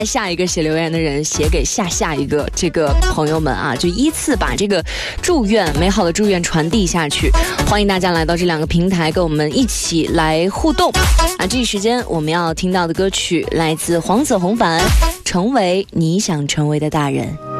下一个写留言的人写给下一个这个朋友们啊，就依次把这个祝愿美好的祝愿传递下去。欢迎大家来到这两个平台跟我们一起来互动啊！这一时间我们要听到的歌曲来自黄色红凡，成为你想成为的大人。